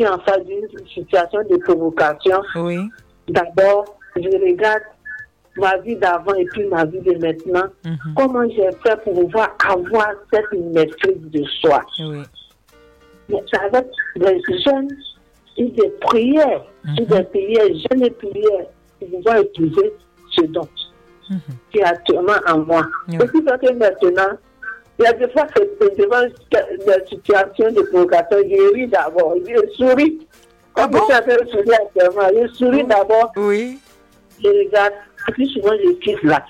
suis en face d'une situation de provocation, Oui. d'abord, je regarde ma vie d'avant et puis ma vie de maintenant. Comment j'ai fait pour pouvoir avoir cette maîtrise de soi. Oui. Mais c'est avec des jeunes et des prières, jeûnes et prières, pour pouvoir épouser ce don qui est actuellement en moi. Oui. Et puis, parce que maintenant, il y a des fois que devant des situations de provocation, je ris d'abord, je souris. Comme je suis en train de sourire actuellement, je souris d'abord, Oui. je regarde, et puis souvent je quitte là.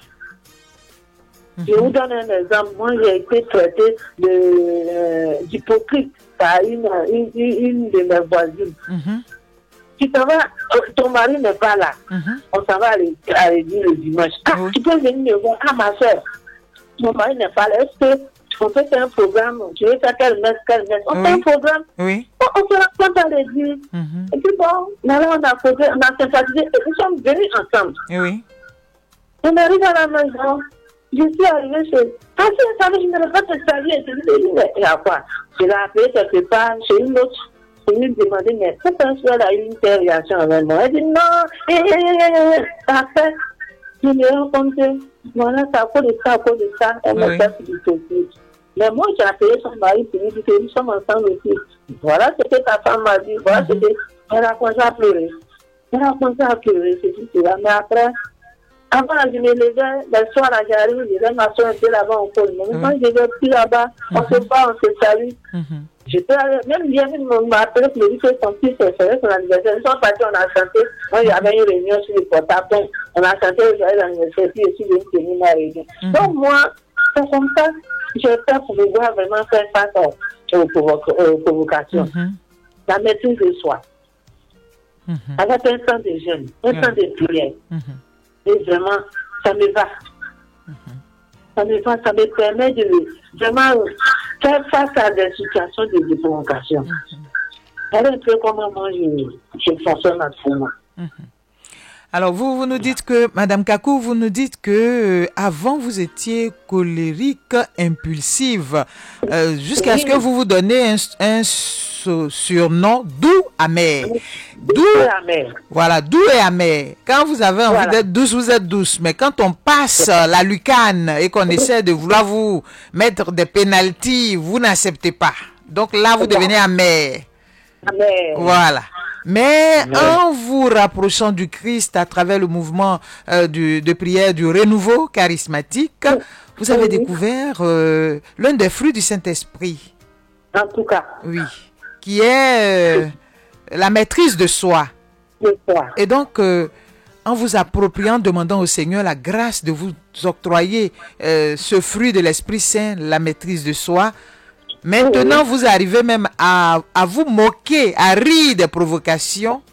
Je vous donne un exemple. Moi, j'ai été traitée d'hypocrite par une de mes voisines. Tu t'en vas, ton mari n'est pas là. On s'en va à l'église le dimanche. Ah, tu peux venir me voir. Ah, ma soeur, mon mari n'est pas là. Est-ce qu'on peut faire un programme? Tu veux faire quelle messe? On fait un programme. Oui. On se rencontre à l'église. Et puis bon, là, on a sympathisé et nous sommes venus ensemble. Oui. On arrive à la maison. Je suis arrivée chez... Ah, je savais, je ne vais pas te saluer. Je lui ai dit, mais à quoi? Je l'ai appelé quelque part chez une autre. Je lui ai demandé, mais pourquoi elle a eu une telle réaction avec moi? Elle dit, non, parfait. Je lui ai rencontré. Voilà, c'est à cause de ça, à cause de ça. Elle m'a fait du côté. Mais moi, j'ai appelé son mari pour lui dire que nous sommes ensemble aussi. Voilà ce que ta femme m'a dit. Voilà ce que... Elle a commencé à pleurer. Elle a commencé à pleurer, c'est tout cela. Mais après... Avant, je me levais, le soir, j'arrive, je vais m'asseoir un peu là-bas en pôle. Mais quand je vais plus là-bas, on se bat, on se salue. Je peux aller, même bien, m'a appelé pour me dire que son fils ferait son anniversaire. Ils sont partis, on a chanté. Moi, il y avait une réunion sur le portable. On a chanté le joyeux anniversaire, puis je suis venue tenir ma réunion. Donc, moi, c'est comme ça, j'ai fait pour pouvoir vraiment faire face aux provocations. La maîtrise de soi. Avec un temps de jeûne, un temps de prière. Et vraiment, ça me va. Ça me va, ça me permet de vraiment faire face à des situations de provocation. Voilà un peu comment moi je fonctionne actuellement. Alors vous nous dites que, Madame Kakou, vous nous dites que avant vous étiez colérique, impulsive, jusqu'à ce que vous vous donnez un surnom doux amer. Doux et amer. Quand vous avez envie d'être douce, vous êtes douce. Mais quand on passe la lucane et qu'on essaie de vouloir vous mettre des pénaltys, vous n'acceptez pas. Donc là, vous devenez amer. Voilà. Mais en vous rapprochant du Christ à travers le mouvement de prière du renouveau charismatique, vous avez découvert l'un des fruits du Saint-Esprit. En tout cas. Oui. Qui est la maîtrise de soi. Et donc, en vous appropriant, demandant au Seigneur la grâce de vous octroyer ce fruit de l'Esprit Saint, la maîtrise de soi, maintenant, vous arrivez même à vous moquer, à rire des provocations.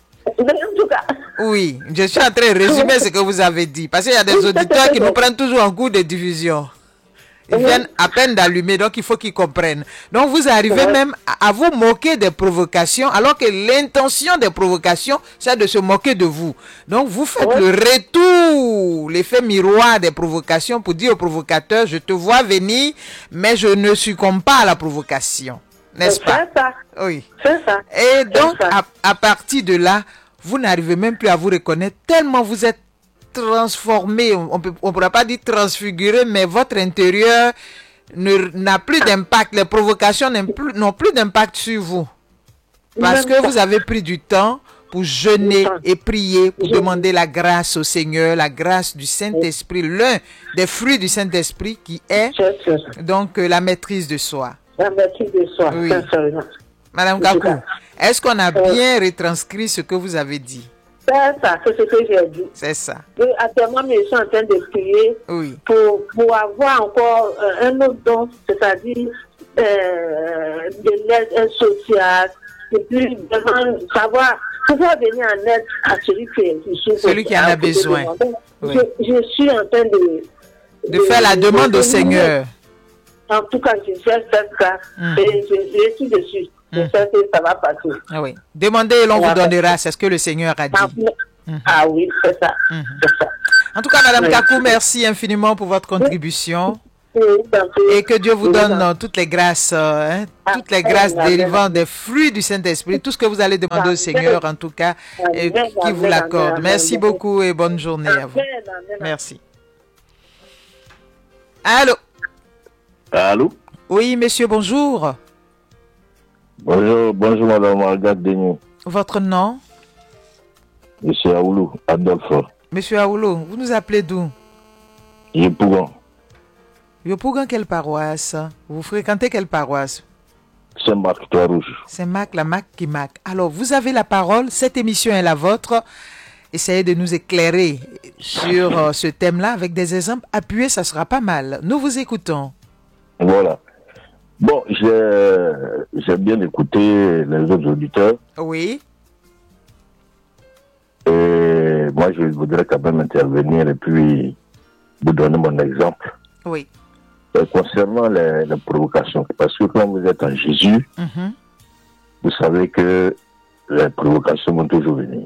Oui, je suis en train de résumer ce que vous avez dit. Parce qu'il y a des auditeurs qui nous prennent toujours en cours de diffusion. Ils viennent à peine d'allumer, donc il faut qu'ils comprennent. Donc vous arrivez même à vous moquer des provocations, alors que l'intention des provocations, c'est de se moquer de vous. Donc vous faites le retour, l'effet miroir des provocations pour dire au provocateur, je te vois venir, mais je ne succombe pas à la provocation. N'est-ce pas? C'est ça. Oui. C'est ça. Et donc, à partir de là, vous n'arrivez même plus à vous reconnaître, tellement vous êtes transformé, on ne pourra pas dire transfiguré, mais votre intérieur n'a plus d'impact. Les provocations n'ont plus d'impact sur vous. Parce que vous avez pris du temps pour jeûner et prier, pour demander la grâce au Seigneur, la grâce du Saint-Esprit, l'un des fruits du Saint-Esprit qui est donc la maîtrise de soi. La maîtrise de soi, oui. Madame Kakou, est-ce qu'on a bien retranscrit ce que vous avez dit? C'est ça, c'est ce que j'ai dit. C'est ça. Et actuellement, je suis en train de prier pour avoir encore un autre don, c'est-à-dire de l'aide sociale, et puis vraiment savoir pouvoir venir en aide à celui qui en a besoin. Je suis en train de faire la demande au Seigneur. En tout cas, je fais ça et je suis dessus. J'espère que ça va passer. Ah oui. Demandez et l'on vous donnera, c'est ce que le Seigneur a dit. Ah oui, c'est ça. En tout cas, Madame Kakou, merci infiniment pour votre contribution. Et que Dieu vous donne toutes les grâces, toutes les grâces dérivant des fruits du Saint-Esprit, tout ce que vous allez demander au Seigneur, en tout cas, et qu'il vous l'accorde. Merci beaucoup et bonne journée à vous. Merci. Allô? Allô? Oui, monsieur, bonjour. Bonjour, madame Margaret Denis. Votre nom? Monsieur Aoulou, Adolphe. Monsieur Aoulou, vous nous appelez d'où? Yopougon. Yopougon, quelle paroisse? Vous fréquentez quelle paroisse? Saint-Marc, Trois-Rouges. Saint-Marc, la Marc qui marque. Alors, vous avez la parole. Cette émission est la vôtre. Essayez de nous éclairer sur ce thème-là avec des exemples appuyés, ça sera pas mal. Nous vous écoutons. Voilà. Bon, j'ai bien écouté les autres auditeurs. Oui. Et moi, je voudrais quand même intervenir et puis vous donner mon exemple. Oui. Concernant les provocations, parce que quand vous êtes en Jésus, vous savez que les provocations vont toujours venir.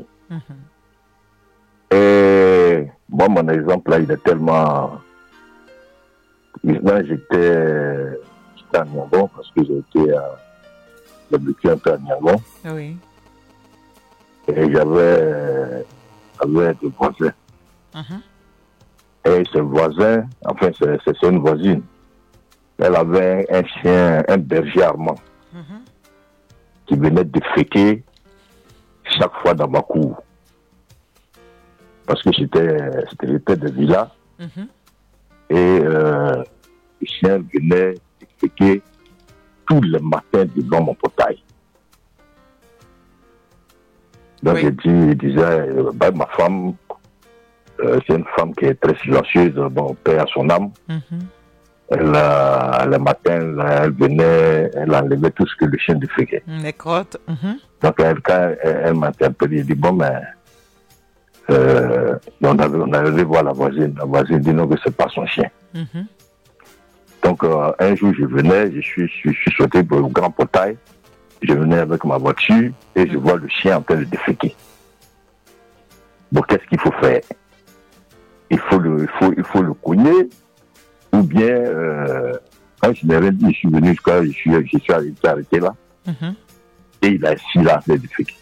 Et moi, mon exemple là, il est tellement... Maintenant, j'étais à Niangon, parce que j'ai vécu un peu à Niangon. Oui. Et j'avais des voisins. Et ce voisin, enfin, c'est une voisine. Elle avait un chien, un berger allemand, qui venait déféquer chaque fois dans ma cour. Parce que c'était des villas. Et le chien venait déféquer tous les matins devant mon portail. Donc je disais, ma femme, c'est une femme qui est très silencieuse, bon, paix à son âme. Le matin, elle venait, elle enlevait tout ce que le chien déféquait. Les crottes. Donc quand elle m'a interpellé, elle dit, bon, mais on avait voir la voisine. La voisine dit non, que c'est pas son chien. Donc un jour, je venais, je suis sauté pour le grand portail. Je venais avec ma voiture et je vois le chien en train de déféquer. Bon, qu'est-ce qu'il faut faire? Il faut le cogner, ou bien, quand je n'ai rien dit, je suis venu jusqu'à, je suis arrêté là, et il a assis là, en train de déféquer.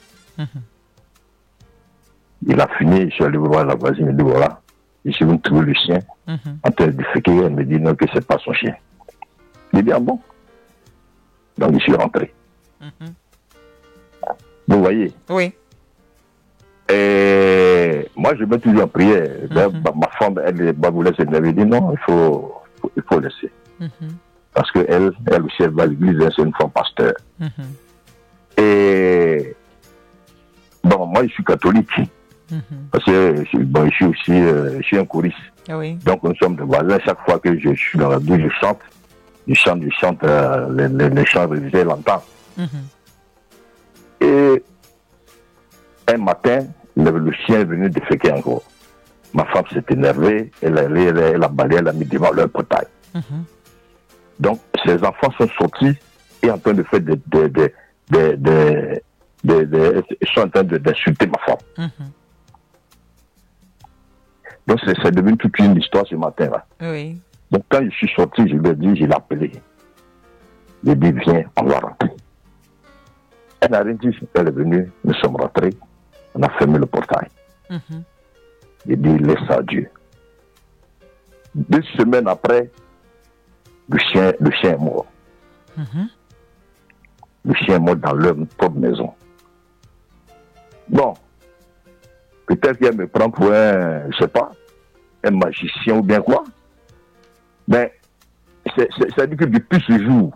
Il a fini, je suis allé voir la voisine, il dit voilà, je suis venu trouver le chien, en train de déféquer, elle me dit non, que c'est pas son chien. Il dit ah bon? Donc je suis rentré. Vous voyez? Oui. Et moi, je mets toujours en prière. Ma femme, elle voulait s'énerver. Elle dit non, il faut laisser. Parce qu'elle aussi, elle va à l'église, c'est une femme pasteur. Et bon, moi, je suis catholique. Parce que je suis aussi je suis un choriste. Oui. Donc, nous sommes des voisins. Chaque fois que je suis dans la douche, je chante les chants religieux, elle entend. Et un matin, le chien est venu déféquer encore. Ma femme s'est énervée, elle a balayé, elle a mis devant leur portail. Donc, ses enfants sont sortis et en train de faire ils sont en train d'insulter ma femme. Donc, c'est devenu toute une histoire ce matin-là. Oui. Donc, quand je suis sorti, je lui ai dit, je l'ai appelé. Je lui ai dit, viens, on va rentrer. Elle n'a rien dit, elle est venue, nous sommes rentrés, on a fermé le portail. J'ai dit, laisse ça à Dieu. 2 semaines après, le chien est mort. Le chien est mort dans leur propre maison. Bon, peut-être qu'elle me prend pour un, je sais pas, un magicien ou bien quoi. Mais, ça dit que depuis ce jour,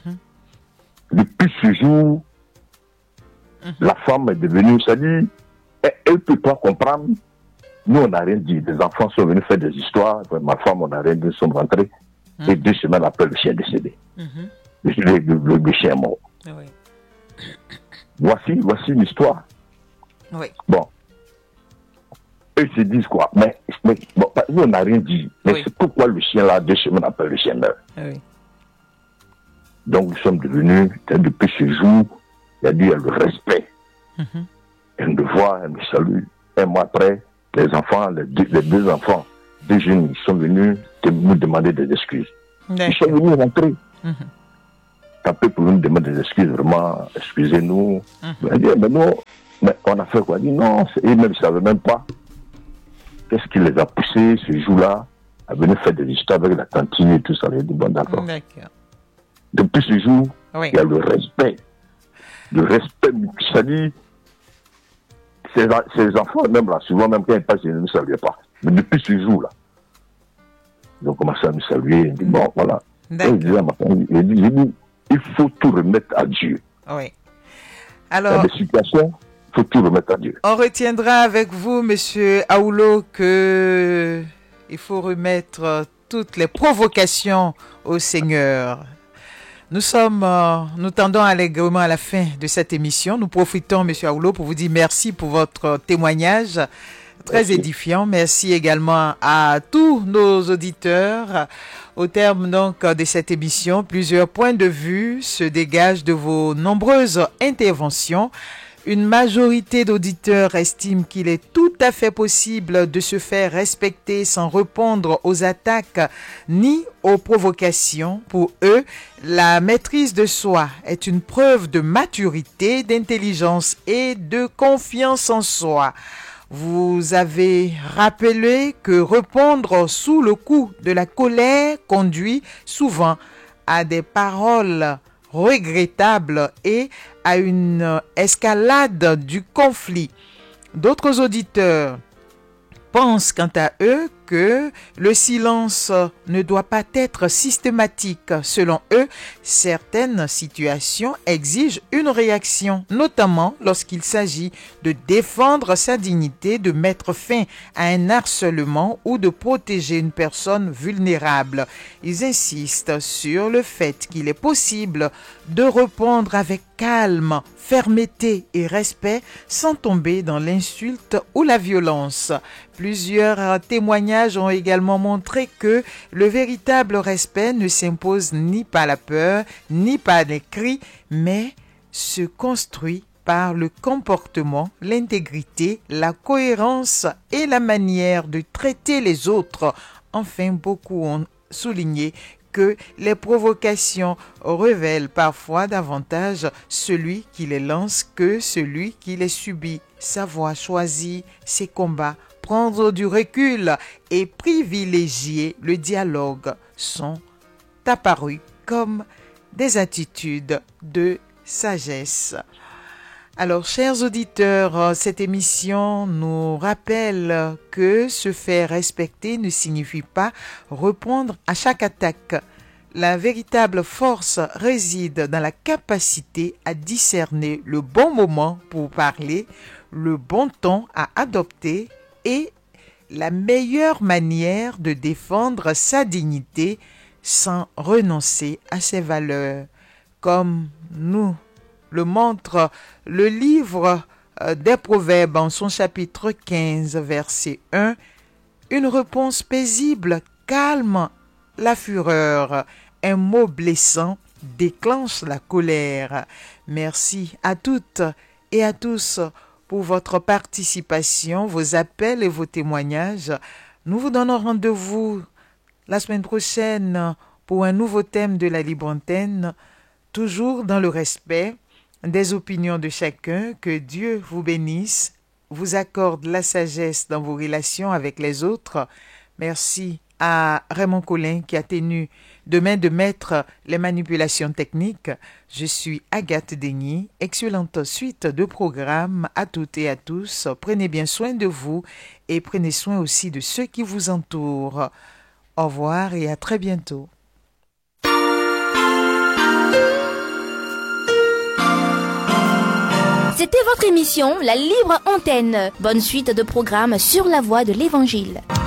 la femme est devenue, ça dit, elle peut pas comprendre. Nous, on n'a rien dit. Les enfants sont venus faire des histoires. Ma femme, on n'a rien dit, nous sommes rentrés. Et 2 semaines après, le chien est décédé. Le chien est mort. Oui. Voici une histoire. Oui. Bon. Eux se disent quoi? Mais bon, nous, on n'a rien dit. Mais c'est pourquoi le chien, là, 2 semaines après, le chien meurt. Oui. Donc, nous sommes devenus, depuis ce jour, il y a eu le respect. Elle me voit, elle me salue. Un mois après, les enfants, les deux enfants, 2 jeunes, ils sont venus nous demander des excuses. Ils sont venus rentrer. Taper pour nous demander des excuses, vraiment, excusez-nous. Mais nous, mais on a fait quoi? Il dit non, et même ils ne savaient même pas. Qu'est-ce qui les a poussés ce jour-là à venir faire des histoires avec la cantine et tout ça? Il dit bon, d'accord. Depuis ce jour, il y a le respect. Le respect, c'est-à-dire, ces enfants, même là, souvent, même quand ils passent, ils ne nous saluaient pas. Mais depuis ce jour-là, ils ont commencé à nous saluer. Ils disent bon, voilà. Et il dit à ma famille, il faut tout remettre à Dieu. Oui. Alors, dans des situations, il faut tout remettre à Dieu. On retiendra avec vous, Monsieur Aoulo, que il faut remettre toutes les provocations au Seigneur. Nous tendons allègrement à la fin de cette émission. Nous profitons, Monsieur Aoulo, pour vous dire merci pour votre témoignage très édifiant. Merci également à tous nos auditeurs. Au terme donc de cette émission, plusieurs points de vue se dégagent de vos nombreuses interventions. Une majorité d'auditeurs estiment qu'il est tout à fait possible de se faire respecter sans répondre aux attaques ni aux provocations. Pour eux, la maîtrise de soi est une preuve de maturité, d'intelligence et de confiance en soi. Vous avez rappelé que répondre sous le coup de la colère conduit souvent à des paroles regrettables et à une escalade du conflit. D'autres auditeurs pensent quant à eux que le silence ne doit pas être systématique. Selon eux, certaines situations exigent une réaction, notamment lorsqu'il s'agit de défendre sa dignité, de mettre fin à un harcèlement ou de protéger une personne vulnérable. Ils insistent sur le fait qu'il est possible de répondre avec calme, fermeté et respect sans tomber dans l'insulte ou la violence. Plusieurs témoignages ont également montré que le véritable respect ne s'impose ni par la peur, ni par les cris, mais se construit par le comportement, l'intégrité, la cohérence et la manière de traiter les autres. Enfin, beaucoup ont souligné que les provocations révèlent parfois davantage celui qui les lance que celui qui les subit. Savoir choisir ses combats, prendre du recul et privilégier le dialogue sont apparus comme des attitudes de sagesse. Alors, chers auditeurs, cette émission nous rappelle que se faire respecter ne signifie pas répondre à chaque attaque. La véritable force réside dans la capacité à discerner le bon moment pour parler, le bon ton à adopter et la meilleure manière de défendre sa dignité sans renoncer à ses valeurs. Comme nous le montre le livre des Proverbes en son chapitre 15, verset 1, une réponse paisible calme la fureur, un mot blessant déclenche la colère. Merci à toutes et à tous pour votre participation, vos appels et vos témoignages. Nous vous donnons rendez-vous la semaine prochaine pour un nouveau thème de la Libre Antenne, toujours dans le respect des opinions de chacun. Que Dieu vous bénisse, vous accorde la sagesse dans vos relations avec les autres. Merci à Raymond Collin qui a tenu de main de maître les manipulations techniques. Je suis Agathe Denis. Excellente suite de programmes à toutes et à tous. Prenez bien soin de vous et prenez soin aussi de ceux qui vous entourent. Au revoir et à très bientôt. C'était votre émission La Libre Antenne. Bonne suite de programmes sur la voie de l'Évangile.